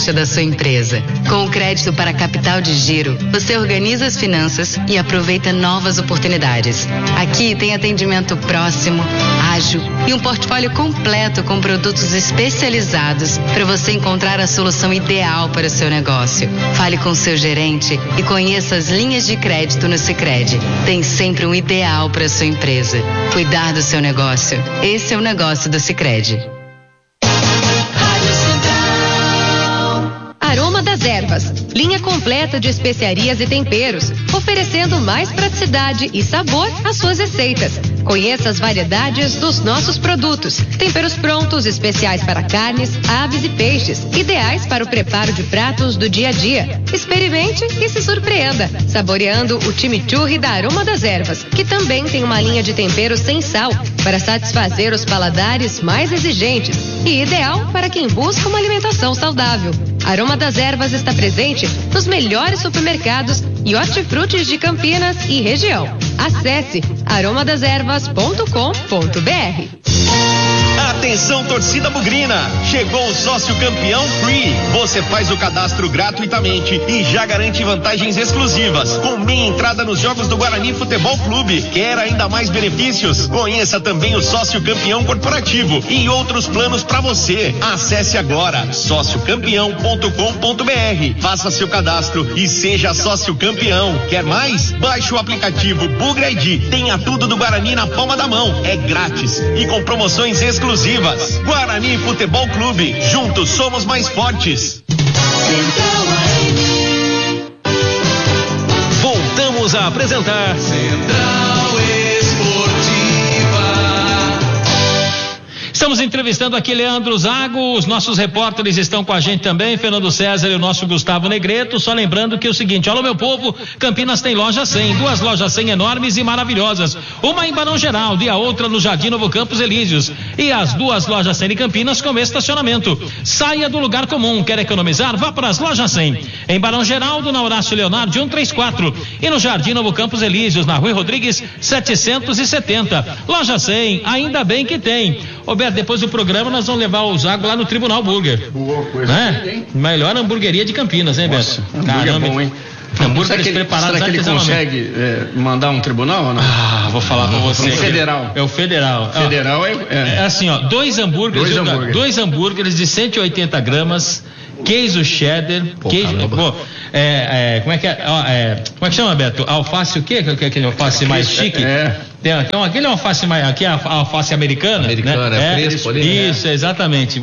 da sua empresa. Com o crédito para capital de giro, você organiza as finanças e aproveita novas oportunidades. Aqui tem atendimento próximo, ágil e um portfólio completo com produtos especializados para você encontrar a solução ideal para o seu negócio. Fale com seu gerente e conheça as linhas de crédito no Sicredi. Tem sempre um ideal para a sua empresa. Cuidar do seu negócio. Esse é o negócio do Sicredi. Aroma das Ervas, linha completa de especiarias e temperos, oferecendo mais praticidade e sabor às suas receitas. Conheça as variedades dos nossos produtos. Temperos prontos, especiais para carnes, aves e peixes, ideais para o preparo de pratos do dia a dia. Experimente e se surpreenda, saboreando o chimichurri da Aroma das Ervas, que também tem uma linha de temperos sem sal, para satisfazer os paladares mais exigentes e ideal para quem busca uma alimentação saudável. Aroma das Ervas está presente nos melhores supermercados e hortifrutis de Campinas e região. Acesse aromadeservas.com.br. Atenção, torcida bugrina! Chegou o Sócio Campeão Free. Você faz o cadastro gratuitamente e já garante vantagens exclusivas, com meia entrada nos jogos do Guarani Futebol Clube. Quer ainda mais benefícios? Conheça também o Sócio Campeão Corporativo e outros planos para você. Acesse agora sociocampeão.com.br. Faça seu cadastro e seja sócio campeão. Quer mais? Baixe o aplicativo Bugra ID. Tenha tudo do Guarani na palma da mão. É grátis e com promoções exclusivas. Guarani Futebol Clube, juntos somos mais fortes. Voltamos a apresentar Central Esportiva. Estamos entrevistando aqui Leandro Zago, os nossos repórteres estão com a gente também, Fernando César e o nosso Gustavo Negreto. Só lembrando que é o seguinte: alô meu povo, Campinas tem loja 100, duas lojas 100 enormes e maravilhosas, uma em Barão Geraldo e a outra no Jardim Novo Campos Elíseos, e as duas lojas 100 em Campinas com estacionamento. Saia do lugar comum, quer economizar? Vá para as lojas 100, em Barão Geraldo, na Horácio Leonardo de 134, e no Jardim Novo Campos Elíseos, na Rui Rodrigues 770. Loja 100, ainda bem que tem. Roberto, depois do programa nós vamos levar o Zago lá no Tribunal Burger. Boa coisa, né? Melhor hamburgueria de Campinas, hein, Beto? Caramba, é bom, hein? Hambúrgueres preparados. Será que ele consegue mandar um tribunal ou não? Vou falar com você. Um federal. É o federal. Federal é assim, ó, dois hambúrgueres de 180 gramas, queijo cheddar, queijo, como é que é? Como é que chama, Beto? Alface o quê? Aquele alface mais chique? Então, aquele é uma alface mais, aqui é a alface americana, né? É fresco ali, isso, né? Exatamente.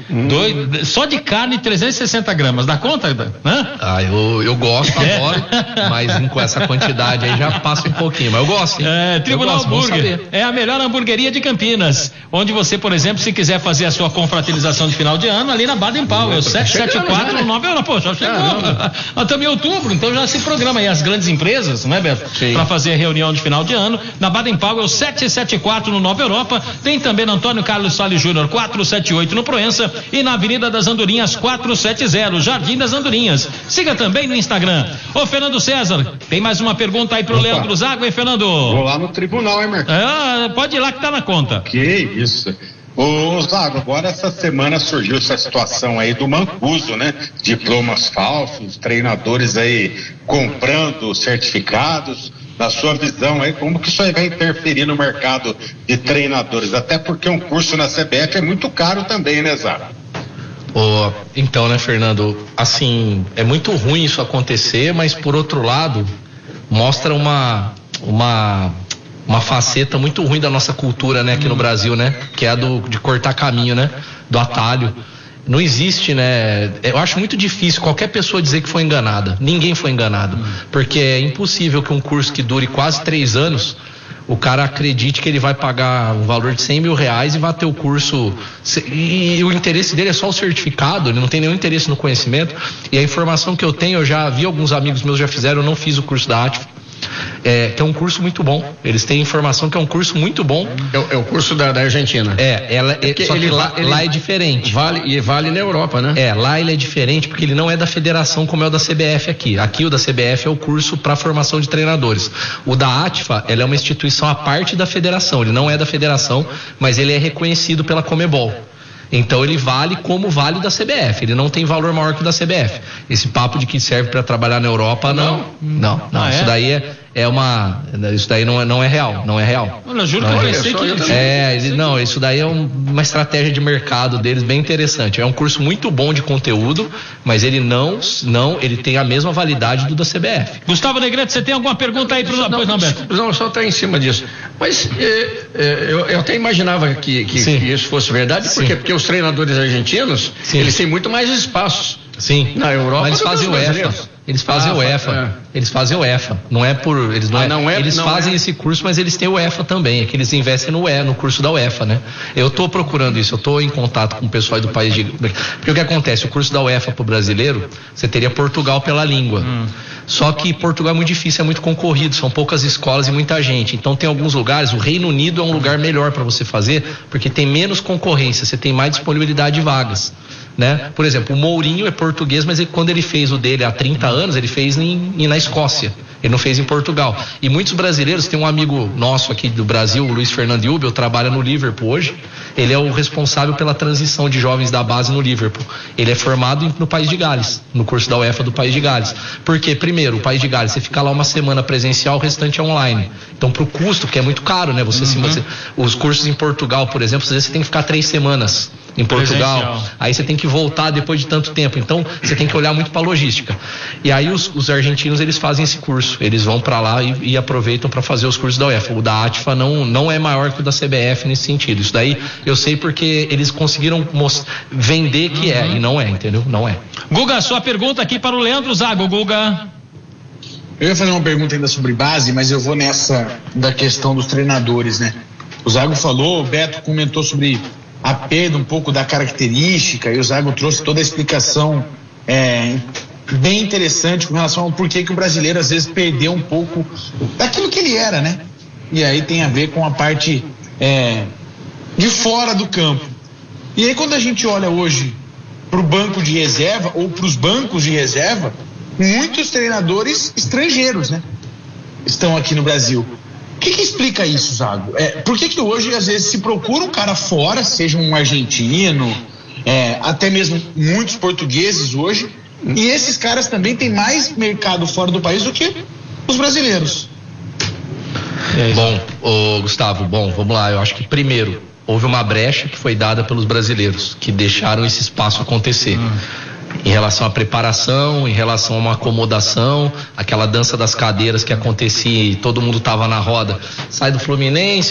Só de carne 360 gramas, dá conta? Né? Eu gosto, adoro, mas com essa quantidade aí já passa um pouquinho, mas eu gosto, hein? Tribunal Burger é a melhor hamburgueria de Campinas, onde você, por exemplo, se quiser fazer a sua confraternização de final de ano, ali na Baden Powell, 774 no 9 euros, poxa, chegou. Nós estamos em outubro, então já se programa aí as grandes empresas, não é, Beto? Para fazer a reunião de final de ano, na Baden Powell 774 no Nova Europa, tem também no Antônio Carlos Salles Júnior 478 no Proença e na Avenida das Andorinhas 470, Jardim das Andorinhas. Siga também no Instagram. Ô Fernando César, tem mais uma pergunta aí pro Leandro Zago, hein, Fernando? Vou lá no tribunal, hein, Marcos? Pode ir lá que tá na conta. Que isso. Ô Zago, agora essa semana surgiu essa situação aí do Mancuso, né? Diplomas falsos, treinadores aí comprando certificados. Na sua visão aí, como que isso aí vai interferir no mercado de treinadores? Até porque um curso na CBF é muito caro também, né, Zago? Então, né, Fernando, assim, é muito ruim isso acontecer, mas por outro lado, mostra uma faceta muito ruim da nossa cultura, né, aqui no Brasil, né, que é a de cortar caminho, né, do atalho. Não existe, né? Eu acho muito difícil qualquer pessoa dizer que foi enganada. Ninguém foi enganado. Porque é impossível que um curso que dure quase 3 anos, o cara acredite que ele vai pagar um valor de R$100 mil e vai ter o curso. E o interesse dele é só o certificado, ele não tem nenhum interesse no conhecimento. E a informação que eu tenho, eu já vi alguns amigos meus já fizeram, eu não fiz o curso da ATF. Que é um curso muito bom. Eles têm informação que é um curso muito bom. É o curso da Argentina. Só que lá é diferente. Vale na Europa, né? Lá ele é diferente porque ele não é da federação como é o da CBF aqui. Aqui o da CBF é o curso para formação de treinadores. O da ATFA, ela é uma instituição à parte da federação. Ele não é da federação, mas ele é reconhecido pela Conmebol. Então ele vale como vale da CBF, ele não tem valor maior que o da CBF. Esse papo de que serve para trabalhar na Europa, não. Isso daí isso daí não é real, não é real. Eu juro que eu pensei que... isso daí é uma estratégia de mercado deles bem interessante. É um curso muito bom de conteúdo, mas ele ele tem a mesma validade do da CBF. Gustavo Negreto, você tem alguma pergunta aí pro Beto? Não, só tá em cima disso. Mas eu até imaginava que isso fosse verdade, porque os treinadores argentinos, eles têm muito mais espaços. Sim. Na Europa, mas eles fazem o EFA. Eles fazem o EFA. Eles fazem o EFA. Não é por. Eles eles fazem esse curso, mas eles têm o EFA também. É que eles investem no curso da UEFA, né? Eu tô procurando isso, eu tô em contato com o pessoal do país de. Porque o que acontece? O curso da UEFA pro brasileiro, você teria Portugal pela língua. Só que Portugal é muito difícil, é muito concorrido, são poucas escolas e muita gente. Então tem alguns lugares, o Reino Unido é um lugar melhor para você fazer, porque tem menos concorrência, você tem mais disponibilidade de vagas. Né? Por exemplo, o Mourinho é português, mas quando ele fez o dele há 30 anos, ele fez na Escócia, ele não fez em Portugal. E muitos brasileiros, tem um amigo nosso aqui do Brasil, o Luiz Fernando Yubel, trabalha no Liverpool hoje, ele é o responsável pela transição de jovens da base no Liverpool. Ele é formado no País de Gales, no curso da UEFA do País de Gales. Porque, primeiro, o País de Gales, você fica lá uma semana presencial, o restante é online. Então, pro custo, que é muito caro, né? Os cursos em Portugal, por exemplo, às vezes você tem que ficar 3 semanas em Portugal, presencial. Aí você tem que voltar depois de tanto tempo, então você tem que olhar muito para a logística. E aí os argentinos, eles fazem esse curso, eles vão para lá e aproveitam para fazer os cursos da UEFA. O da ATFA não é maior que o da CBF nesse sentido. Isso daí eu sei porque eles conseguiram vender que e não é, entendeu? Não é. Guga, sua pergunta aqui para o Leandro Zago, Guga. Eu ia fazer uma pergunta ainda sobre base, mas eu vou nessa da questão dos treinadores, né? O Zago falou, o Beto comentou sobre a perda um pouco da característica, e o Zago trouxe toda a explicação bem interessante com relação ao porquê que o brasileiro às vezes perdeu um pouco daquilo que ele era, né? E aí tem a ver com a parte de fora do campo. E aí quando a gente olha hoje para o banco de reserva ou para os bancos de reserva, muitos treinadores estrangeiros, né, estão aqui no Brasil. O que explica isso, Zago? Por que hoje às vezes se procura um cara fora, seja um argentino, até mesmo muitos portugueses hoje, e esses caras também têm mais mercado fora do país do que os brasileiros? Bom, Gustavo, vamos lá. Eu acho que primeiro houve uma brecha que foi dada pelos brasileiros, que deixaram esse espaço acontecer. Em relação à preparação, em relação a uma acomodação, aquela dança das cadeiras que acontecia e todo mundo estava na roda. Sai do Fluminense,